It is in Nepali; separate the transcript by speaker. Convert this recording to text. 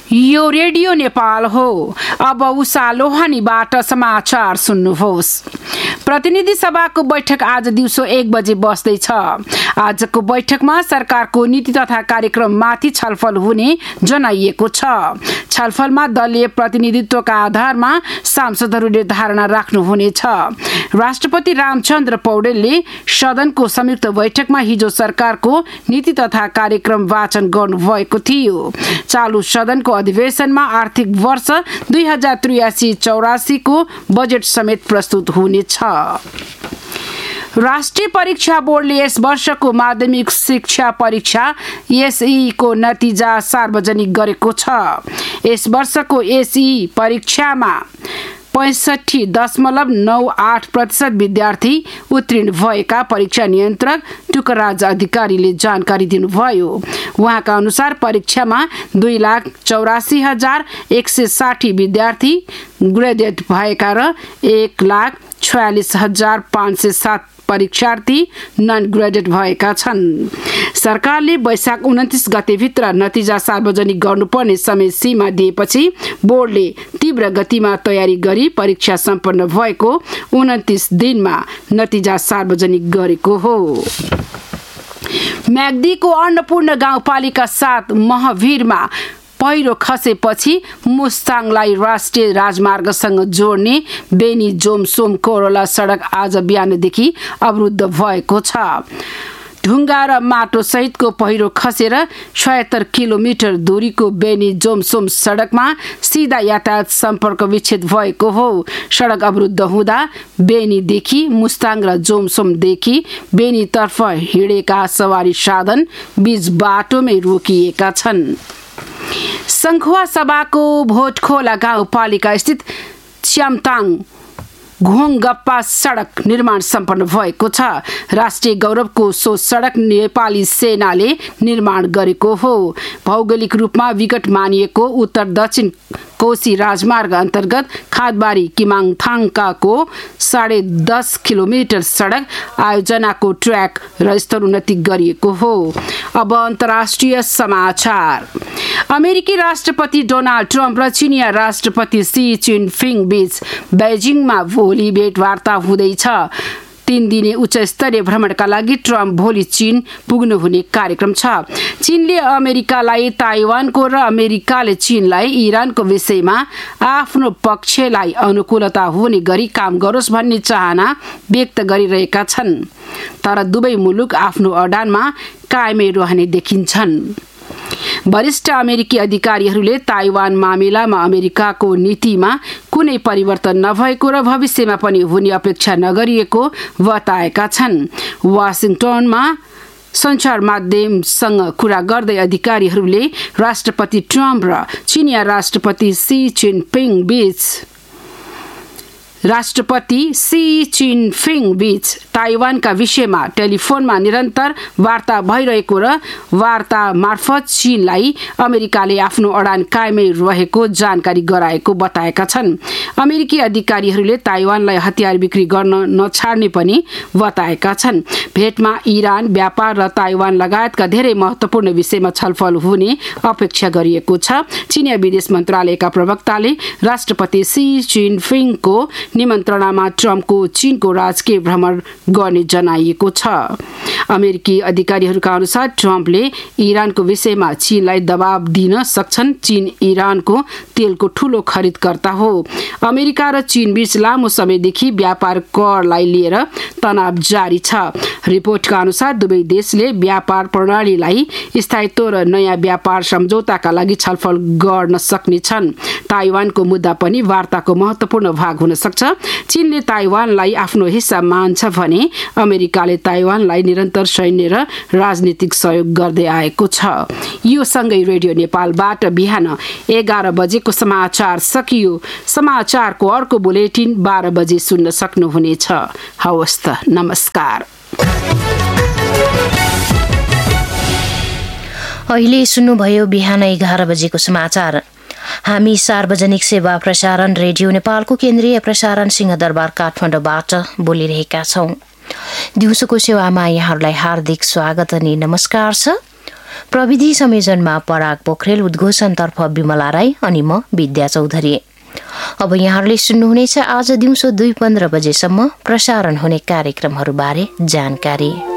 Speaker 1: यो रेडियो नेपाल हो। अब उषा लोहानीबाट समाचार सुन्नुहोस्। प्रतिनिधि सभाको बैठक आज दिउँसो 1 बजे बस्दैछ। आजको बैठकमा सरकारको नीति तथा कार्यक्रममाथि छलफल हुने जनाइएको छ। छलफलमा दलीय प्रतिनिधित्वका आधारमा सांसदहरूले धारणा राख्नुहुनेछ। राष्ट्रपति रामचन्द्र पौडेलले सदनको संयुक्त बैठकमा हिजो सरकारको नीति तथा कार्यक्रम वाचन गर्नुभएको थियो। चालू सदनको अधिवेशनमा आर्थिक वर्ष 2083-84 को बजेट समेत प्रस्तुत हुनेछ। राष्ट्रिय परीक्षा बोर्डले यस वर्षको माध्यमिक शिक्षा परीक्षा एसई को नतिजा सार्वजनिक गरेको छ। यस वर्षको एसई परीक्षामा 65.98% विद्यार्थी उत्तीर्ण भएका परीक्षा नियन्त्रक टुकराज अधिकारीले जानकारी दिनुभयो। उहाँका अनुसार परीक्षामा 2,84,160 विद्यार्थी ग्रेजुएट भएका र 1,46,507 परीक्षार्थी नन ग्रेजुएट भएका छन्। सरकारले वैशाख 29 गतेभित्र नतिजा सार्वजनिक गर्नुपर्ने समय सीमा दिएपछि बोर्डले तीव्र गतिमा तयारी गरी परीक्षा सम्पन्न भएको 29 दिनमा नतिजा सार्वजनिक गरेको हो। म्याग्दीको अन्नपूर्ण गाउँपालिका 7 महावीरमा पहिरो खसेपछि मुस्ताङलाई राष्ट्रिय राजमार्गसँग जोड्ने बेनी जोमसोम कोरोला सडक आज बिहानदेखि अवरुद्ध भएको छ। ढुङ्गा र माटो सहितको पहिरो खसेर 76 किलोमिटर दूरीको बेनी जोमसोम सडकमा सिधा यातायात सम्पर्क विच्छेद भएको हो। सडक अवरुद्ध हुँदा बेनीदेखि मुस्ताङ र जोमसोमदेखि बेनीतर्फ हिँडेका सवारी साधन बीच बाटोमै रोकिएका छन्। संखुवा सभाको भोटखोला गाउँपालिका स्थित च्यामताङ घोङगप्पा सडक निर्माण सम्पन्न भएको छ। राष्ट्रिय गौरवको सो सडक नेपाली सेनाले निर्माण गरेको हो। भौगोलिक रूपमा विकट मानिएको उत्तर दक्षिण कोशी राजमार्ग अन्तर्गत खादबारी किमाङथाङकाको 10.5 किलोमिटर सडक आयोजनाको ट्र्याक र स्तरोन्नति गरिएको हो। अब अन्तर्राष्ट्रिय समाचार। अमेरिकी राष्ट्रपति डोनाल्ड ट्रम्प र चिनिया राष्ट्रपति सी जिनपिङ बीच बेजिङमा भोलि भेटवार्ता हुँदैछ। 3 दिने उच्च स्तरीय भ्रमणका लागि ट्रम्प भोलि चीन पुग्नुहुने कार्यक्रम छ। चीनले अमेरिकालाई ताइवानको र अमेरिकाले चीनलाई इरानको विषयमा आफ्नो पक्षलाई अनुकूलता हुने गरी काम गरोस् भन्ने चाहना व्यक्त गरिरहेका छन्। तर दुवै मुलुक आफ्नो अडानमा कायमै रहने देखिन्छन्। वरिष्ठ अमेरिकी अधिकारीहरूले ताइवान मामिलामा अमेरिकाको नीतिमा कुनै परिवर्तन नभएको र भविष्यमा पनि हुने अपेक्षा नगरिएको बताएका छन्। वाशिंगटनमा सञ्चार माध्यमसँग कुरा गर्दै अधिकारीहरूले राष्ट्रपति ट्रम्प र चिनिया राष्ट्रपति सी जिनपिङ बीच ताइवानका विषयमा टेलिफोनमा निरन्तर वार्ता भइरहेको र वार्ता मार्फत चीनलाई अमेरिकाले आफ्नो अडान कायमै रहेको जानकारी गराएको बताएका छन्। अमेरिकी अधिकारीहरूले ताइवानलाई हतियार बिक्री गर्न नछाड्ने पनि बताएका छन्। भेटमा इरान, व्यापार र ताइवान लगायतका धेरै महत्त्वपूर्ण विषयमा छलफल हुने अपेक्षा गरिएको छ। चीनिया विदेश मन्त्रालयका प्रवक्ताले राष्ट्रपति सी जिनपिङको निमन्त्रणामा ट्रम्पको चीनको राजकीय भ्रमण गर्ने जनाइएको छ। अमेरिकी अधिकारीहरूका अनुसार ट्रम्पले इरानको विषयमा चीनलाई दबाव दिन सक्छन्। चीन इरानको तेलको ठूलो खरिदकर्ता हो। अमेरिका र चीन बीच लामो समयदेखि व्यापार करलाई लिएर तनाव जारी छ। रिपोर्टका अनुसार दुवै देशले व्यापार प्रणालीलाई स्थायित्व र नयाँ व्यापार सम्झौताका लागि छलफल गर्न सक्नेछन्। ताइवानको मुद्दा पनि वार्ताको महत्त्वपूर्ण भाग हुन सक्छ। चीनले ताइवानलाई आफ्नो हिस्सा मान्छ भने अमेरिकाले ताइवानलाई निरन्तर सैन्य र राजनीतिक सहयोग गर्दै आएको छ। यो सँगै रेडियो नेपालबाट बिहान 11 बजेको समाचार सकियो। समाचारको अर्को बुलेटिन 12 बजे सुन्न सक्नुहुनेछ। हवस् त, नमस्कार।
Speaker 2: अहिले सुन्नुभयो बिहान 11 बजेको समाचार। हामी सार्वजनिक सेवा प्रसारण रेडियो नेपालको केन्द्रीय प्रसारण सिंहदरबार काठमाडौँबाट बोलिरहेका छौं। दिउँसोको सेवामा यहाँहरूलाई हार्दिक स्वागत अनि नमस्कार छ। प्रविधि संयोजनमा पराग पोखरेल, उद्घोषणतर्फ विमला राई अनि म विद्या चौधरी। अब यहाँहरूले सुन्नुहुनेछ आज दिउँसो 2:15 बजेसम्म प्रसारण हुने कार्यक्रमहरूबारे जानकारी।